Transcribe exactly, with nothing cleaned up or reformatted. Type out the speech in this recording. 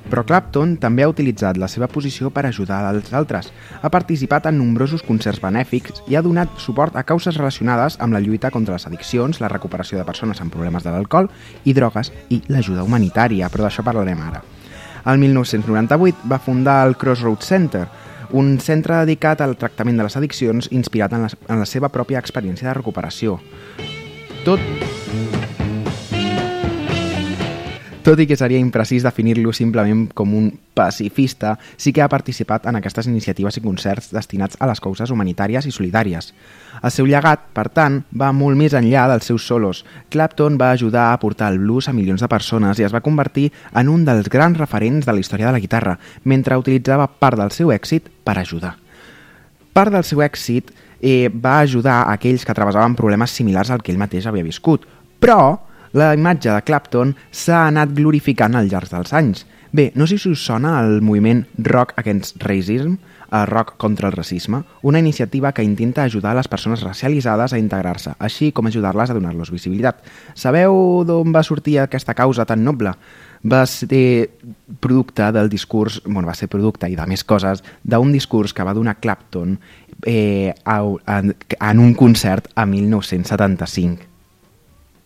Però Clapton també ha utilitzat la seva posició per ajudar als altres, ha participat en nombrosos concerts benèfics i ha donat suport a causes relacionades amb la lluita contra les addiccions, la recuperació de persones amb problemes de l'alcohol i drogues i l'ajuda humanitària, però d'això parlarem ara. El mil nou-cents noranta-vuit va fundar el Crossroads Center, un centre dedicat al tractament de les addiccions inspirat en la, en la seva pròpia experiència de recuperació. Tot... Tot i que seria imprecís definir-lo simplement com un pacifista, sí que ha participat en aquestes iniciatives i concerts destinats a les causes humanitàries i solidàries. El seu llegat, per tant, va molt més enllà dels seus solos. Clapton va ajudar a portar el blues a milions de persones i es va convertir en un dels grans referents de la història de la guitarra, mentre utilitzava part del seu èxit per ajudar. Part del seu èxit eh, va ajudar a aquells que travessaven problemes similars al que ell mateix havia viscut, però la imatge de Clapton s'ha anat glorificant al llarg dels anys. Bé, no sé si us sona el moviment Rock Against Racism, el rock contra el racisme, una iniciativa que intenta ajudar a les persones racialitzades a integrar-se, així com ajudar-les a donar-los visibilitat. Sabeu d'on va sortir aquesta causa tan noble? Va ser producte del discurs, bueno, va ser producte i de més coses, d'un discurs que va donar Clapton eh, a, a, en un concert a mil nou-cents setanta-cinc.